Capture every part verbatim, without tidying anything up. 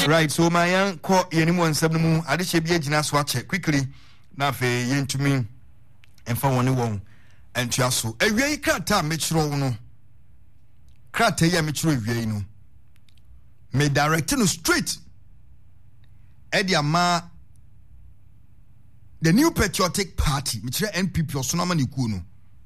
Right, so my young call anyone seven I did be a gina watch quickly. Now for yen to me and for one one and Chasso. A very crata metro no crata ya metro no. Me direct no straight. Edia ma the New Patriotic Party, which is N P P or Sonamani Kuno.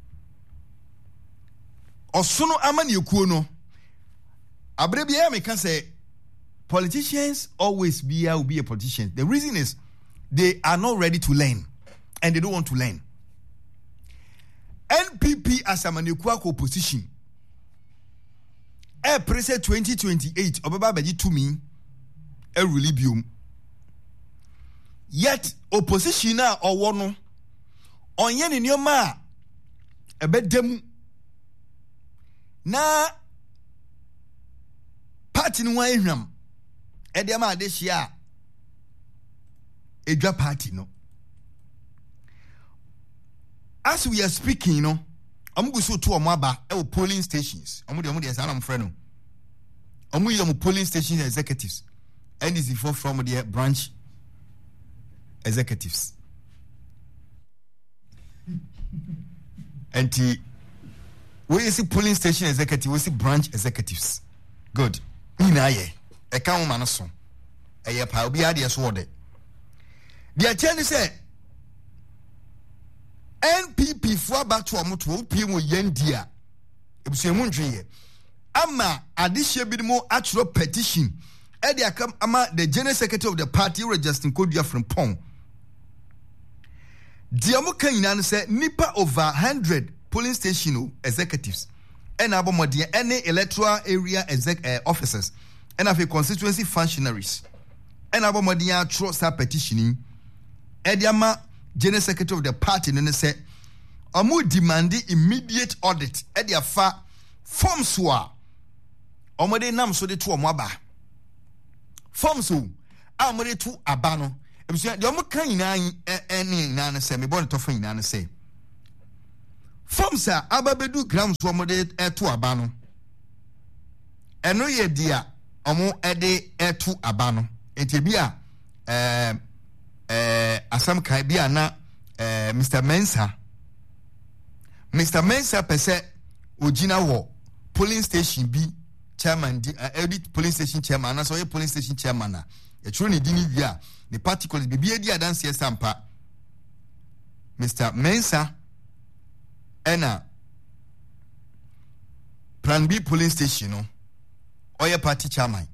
Or Sono Amani Kuno. Abrebia me can say politicians always be will be a politician. The reason is they are not ready to learn and they don't want to learn. N P P as a Manikuako opposition. A preset twenty twenty-eight Obaba Beji to me a relibium. Yet opposition na or one on yen in your ma a bed dem na party no ehwam e dem ade hia edwa party no. As we are speaking, no amu go so to omo aba e polling stations amu de amu de sana mfre no amu yi amu polling station executives and is for from the branch executives. And the we see polling station executive, we see branch executives. Good. Ina ye. E kan ma no so. E ye pa obi ade so wode. The attorney say N P P for back to amoto P M yendia. Ebusu mu ntwe ama adihye bi mo atro petition. E dey come ama the general secretary of the party registering Kodua from Pong. Diamo kan say nipa over one hundred polling station executives and abomodi any electoral area exec uh, officers and have a constituency functionaries and abomodi atro sa petitioning ediama general secretary of the party no say amu demand immediate audit e dia fa forms so a omode nam so de to omo aba forms so amode to aba no ebusia de omo kan ina ene ina na se me bon to fa ina na se forms a ababedu grams so omode to aba no eno ye dia omo ede to aba no enti bia eh eh asam kai bia na eh Mister Mensa Mister Mensa pese ogina wo polling station bi chairman di uh, edit polling station chairman na so ye polling station chairman na e churu ne di ni bia the particular bi bia di adanse sampa Mister Mensa ena Plan B polling station no oye party chairman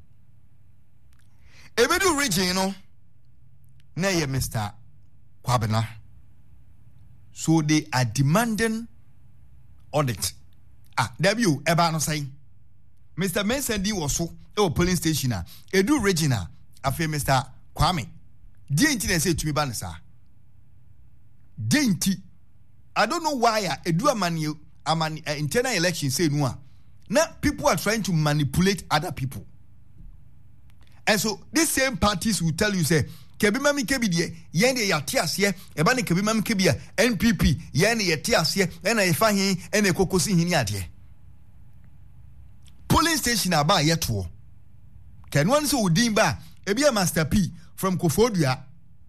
ebedu region no na ye Mister Kwabena. So they are demanding audit. Ah, W eba no say Mister Mensa di was so e polling station a edu regional afi Mister Kwame di enti na say to me ba nsa di enti I don't know why edu amani amani uh, internal election say no a now people are trying to manipulate other people, and so these same parties will tell you say kebi mami kebi die yen de yate ase e ba ne kebi mami kebi a N P P yen de yate ase e na yefa hin e na kokosi hin ade polling station aba yeto can one so udin ba e bia Master P from Kofodua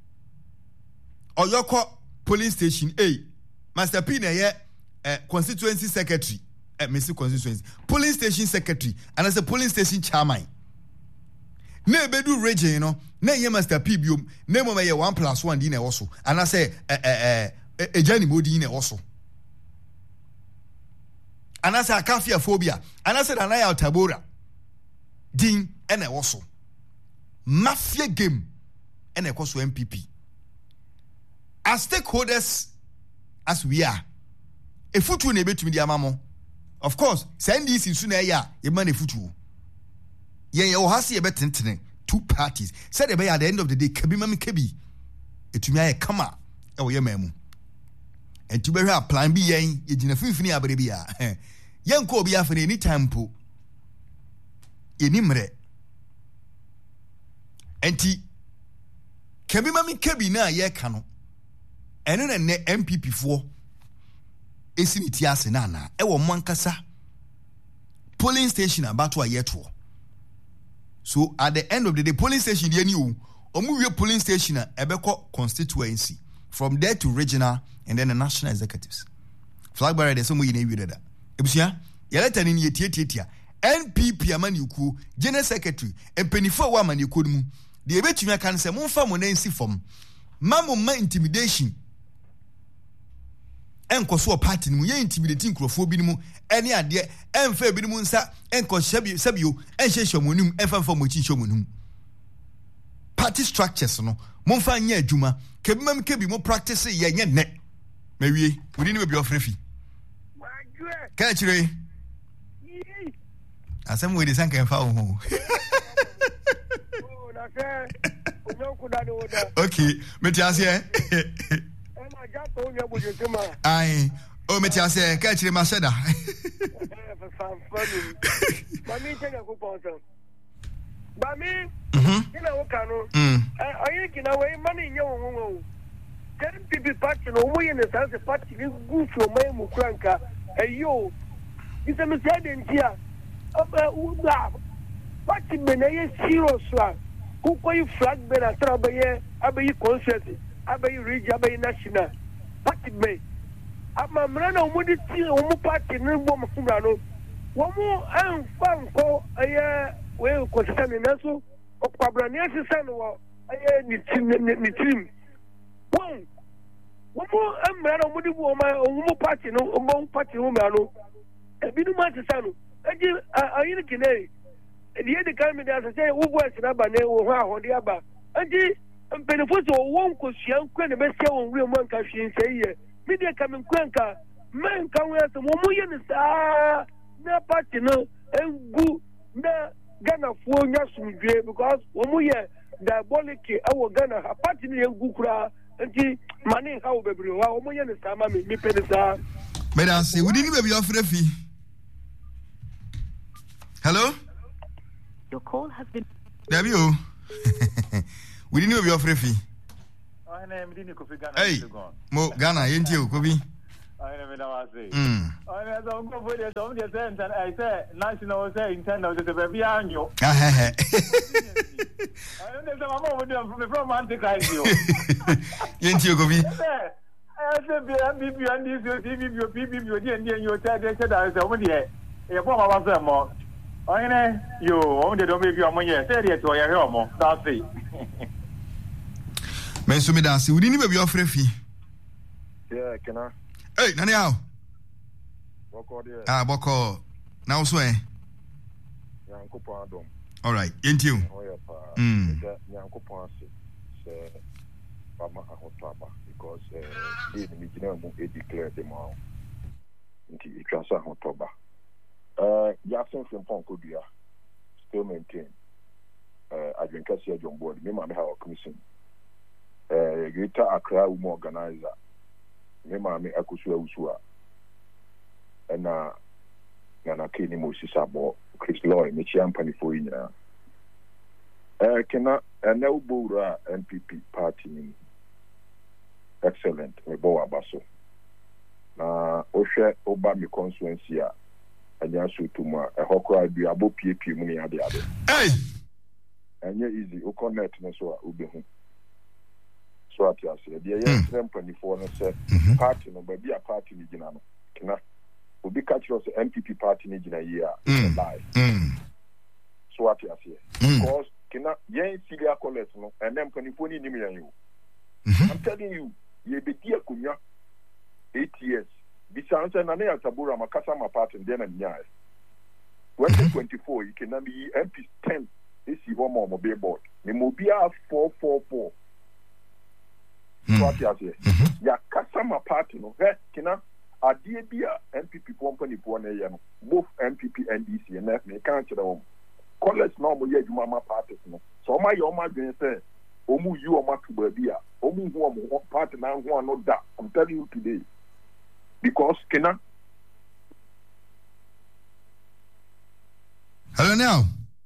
Oyoko polling station A Master P na ye uh, constituency secretary eh uh, Messi constituency polling station secretary and as a polling station chairman na ebedu region you know na ye Master P biom na mo ye one plus one di na wo so and I say eh eh eh ejani modi na wo so and I say akafia phobia and I say na ya tabora din ena wo so mafia game ena ko so M P P as stakeholders as we are a futu na ebetumi di amamo of course send this in sooner ya e man a futu ye ye o hase ye betentene two parties said be at the end of the day kabi mami kabi etumi aye kama e wo ye mamu enti be hwa plan bi yen ye gina finfini abere bi a yen ko obi afene any time po eni mre enti kabi mami kabi na ye ka no eno na ne M P P fo esiniti ase na na e wo mankasa polling station about to ayeto So at the end of the day, polling station, you knew, omu polling station, ebeko constituency. From there to regional and then the national executives. Flag bearer, there's some way you know that. Ebusia, you let an in your tia N P P amanuku, general secretary, and penny for one man you could move. The bet you can say, Mon fam on form. Mamma my intimidation. And Koso party, mu intimidating crofobinimu, any idea, and fair binimunsa, and Koshabi Sabio, and Sheshomunum, and fan for Mochishomunum. Party structures, no, Monfanya Juma, Kebimam Kebi more practice, ya net. Maybe we didn't be off refy. Catch you. As some way the sun can fall home. Okay, Metiasia. I oh Metiasia, catch him, Masada. Bami, you know, Cano, I ain't away money in your ten people patching away in the sense of patching is good for my Mukranka. Hey, you, it's a mistake here. Patching Benay zero swag. Who pay flag Ben at Trabaye, Abbey concert, Abbey Ridge, Abbey National. Patching me. I'm a man of Moody Omo Patching in Womafurano. One more and fan call a year. Well, concerning also, or Pabranias son or a team. One, one more, I'm not a woody woman or woman party, no, among party woman. A bit of my son. I give a unique day. And the other coming as I say, who was an abane or how or the abba. And the benefit of one could see unquaint the best on real man can she say, media coming quanka, man come with the woman is ah, no party, no, and go, no. Ghana for Yasum because when we are diabolic, our Ghana, a party in Gukura, and money how baby, how we understand, me, me, Pedesa. Madam, say, we didn't be offered a fee. Hello? Your call has been. There you we didn't be offered a fee. Hey, Mo Ghana, ain't you, Kobe? I never know what I say. Mm. I don't go for the song, and I said, national say, intended to the baby annual. I don't know from from Antichrist. Ain't you, Kobe? I said, B B and this, T V, P B, you didn't get your tag, I said, I said, oh, dear, a form of them more. I know you only don't make your money, said it to your home. That's it. Mensumi Dancy, we didn't be offered a fee. Yeah, can I? Hey, Nani how? Ah, Boko. Now so eh. All right, ain't you? Hmm. Because they declared them out. Until it transfer October. Uh, Jackson from Ponkodia still maintain. Uh, I drink a sea on board. Me, my how commission. Uh, Greater Accra Women Organizer. Me maame akusua usua na na na keni Moses abo Chris Loy me chia mpanifo nyina eh kena na ubura N P P party ni excellent me bo abaso na ohwe oba me constituency a anya so tuma e hokora du abo P P mu ni ade ade hey anya easy o connect no so a obehu so at ya say the year twenty-four no say party no be a party ni gina no kina obi catch us N P P party ni gina here live so at ya say because kina yen silia collect no and then twenty-four ni nim yan you I'm telling you ye be dia kunya eight years bi chance na na tabura makasa ma party then and nya twenty twenty-four you can be M P ten this is one more mobile board ni mobile four four four what you say ya customer party no he kina adie bia N P P company po na ye no both N P P and D C and F me kan kire wo college no mo ye adwuma ma party no so ma ye o ma dwen say o mu yu o ma to ba bia o mu hu o mo party na hu no da I'm telling you today because kina hello now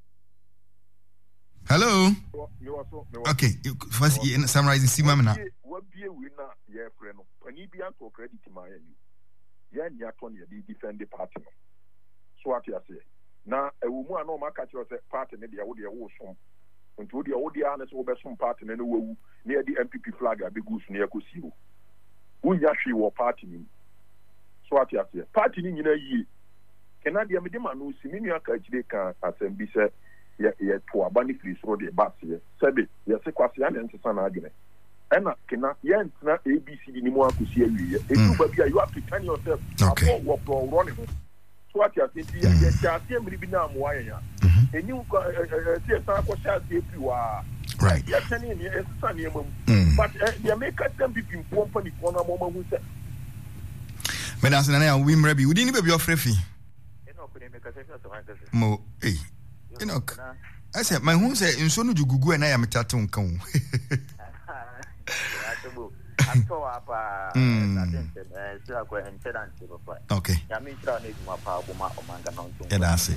hello okay first summarizing simamna what be we na ye friend no pani bia to credit ma ya you ya nya to ne dey defend the party no so what you say na ewu mu ano maka kyerɛ sɛ party ne deɛ wo deɛ wo som nti wo deɛ wo deɛ ana sɛ wo bɛsom party ne no wawu ne yɛde M P P flag a bɛgu so ne yɛkɔsi wo wonya hwee wɔ party ne mu so ate aseɛ party ne nyinaa yie kena deɛ mede ma no si me nua ka akyire ka asɛm bi sɛ yɛto aba ne firi soro deɛ baseɛ sɛbe yɛse kwasea ne nsesa no adwene ɛna kena yɛntena A B C D ne mu akɔsi awieɛ ɛdu ba bi a you have to turn yourself okay. abɔ wɔporɔworɔ ne ho so ate aseɛ nti yɛhyɛ aseɛ mmere bi no amoa yɛn a ɛni sɛ yɛsan akɔhyɛ aseɛ firi wɔ a right yɛsɛne ne ɛsesa nneɛma mu but deɛ meka sɛ mpipimfoɔ mpanifoɔ no amɔma hu sɛ meda ase nana a wimmerɛ bi wodi ne baabi ɔfrɛ fi mo ei Enoch ɛsɛ mahu sɛ nsuo no dwugugu ɛ na yɛ metate wo nka wo okay yɛda ase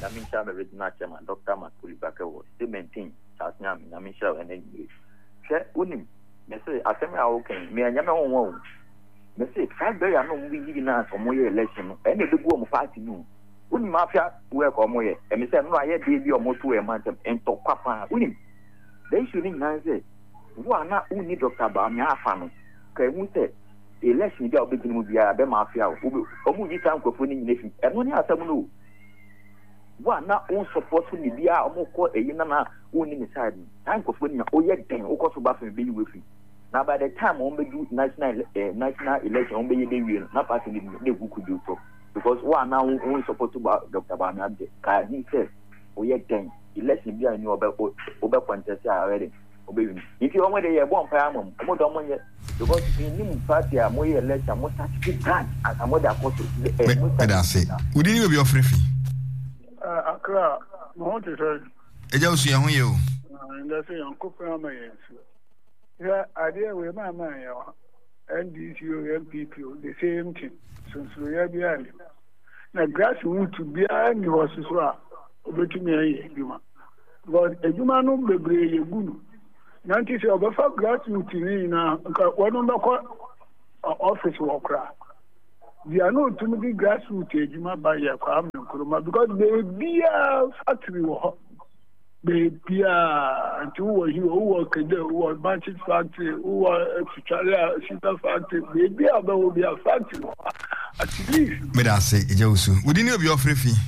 hwɛ wonim mɛsɛ asɛm a wokan meanyame wo wo mɛsɛ five bɛyɛ no mo bi na so mo yɛ election no ɛna ɛbɛgu ɔmo party no wonim afia work ɔmo yɛ ɛme sɛ no ayɛ de bi ɔmo to ɛ mantem ento kwapa wonim the issue ni nan sɛ wo ana woni Doctor Bawumia afa no ka hu sɛ election bi a obegini mu bia bɛ ma afia wo ɔmo yi san kwafo ni nyina fi ɛno ne asɛm no wo ana on support ni bia ɔmo kɔ eyi na na woni ni side tan kwafo ni na oyɛ den wo kɔ so ba fa bi we fi na by the time on be do national uh, national election on be dey we na party ni dey go kudu to because one now we support to Doctor Bawumia ka he says oyɛ den election bia ni obe obe contest already obe win if you want dey bon pa am mo do mo ye because in nim party am we election mo start to grant as am dey akɔ to mo say we didn't be offer fee uh akra mo want to say eja usu ye ho ye o nda say yanko pa ma ye nsu yeah idea we ma ma ye N D C o M P P the same thing so so ya bi ali na grassroots bia ni ho so a obetumi aye eduma but eduma no bebre ye gunu nanti se obefa grassroots ni na wonu ndoko office work ra dia no tumi di grassroots eduma ba ye kwa amnkuruma because they bia factory wo baby ah until we here who work there who work matches factory who work Australia sheeter factory baby aba will be a factory at least me da say eja usu wodi ne obi ofre fi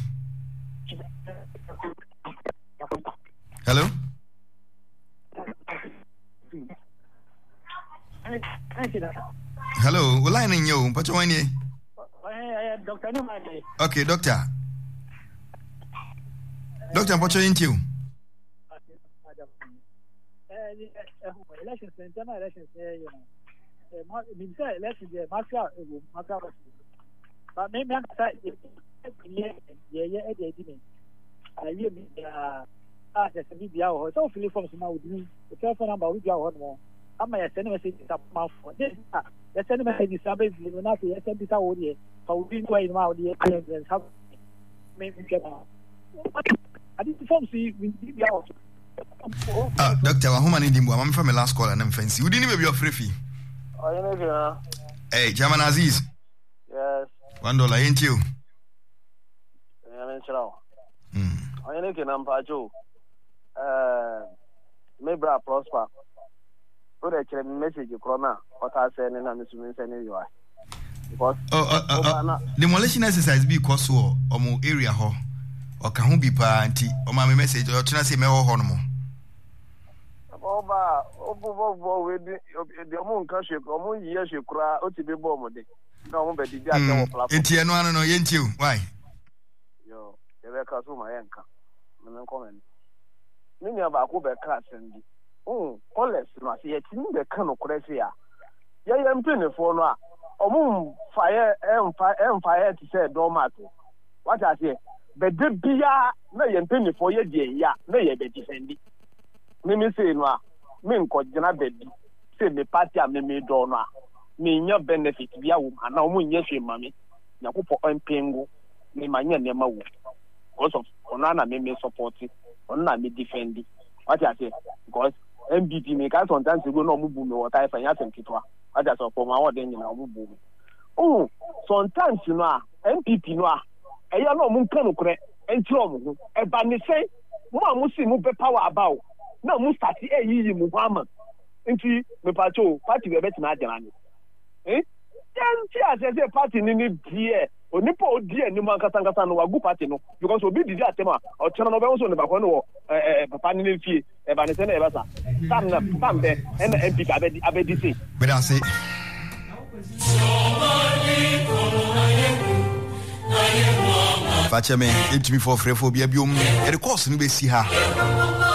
hello hello we line in you but when you doctor no man okay doctor doctor what you into election internal election eh you know me say election dey mafia ego mafia but me me say yeah yeah yeah dey di me ayi me ah ah say me bia ho so fill forms na we do the telephone number we bia ho no ama ya send message tap ma for this ah ya send message sabe vi no na say ya send ta wo dey so we do in ma wo dey and have me me get I did form see we bia ho. Ah, Doctor, wa homa ni dimbo. I'm from my last call and I'm fancy. We didn't be your free fee. Oh, you know, hey, Chairman Aziz. Yes. One dollar, ain't you? Yeah, I'm sure. Hmm. Oh, you know, I'm Pajo. Uh, maybe I prosper. So they can message you, Corona. What I say, and I'm assuming sending you. Because oh, uh, uh, uh, demolition exercise be cause or more area ho. Or can who be party or my message or trying to say me or honomo. Oba, obo, obo, we the moon country, or moon years you cry, or to be bomb. No, but the other platform. It's no one, no, ain't you? Why? Yo, the records of my anchor. No comment. Many of our Uber cats and oh, all less, no, see, it's in the kind of crazy. Yeah, I'm paying for no. Or moon fire and fire and fire to say, don't matter. What I say, but the beer, no, you're paying for your day, yeah, no, you're better defending. Me say no me nko gina baby say me party am me do no me nya benefit bia wo ana wo nya hwe mame yakopo empengo me manya ne ma wo because of ona na me me support ona na me defend what I say because M B P me ka sometimes go no mu bu me what I fa nya sem kitwa what I say for my word nyina mu bu me oh sometimes no a M P P no a eya no mu nka no kure entro mo e ba ne say mo a mo si mo be power about na mo start e yi mo kwama nti me pacho party be betima agana ni eh yanti asese party ni ni die onipa odie ni man kasa kasa no wagu party no because obi didi atema o chena no be so ne ba ko no eh papa ni ni fie e ba ne se na e ba sa tam na tam be en M P ka be abedi say be da say Fache me, it me for free for biom. E course ni be si ha.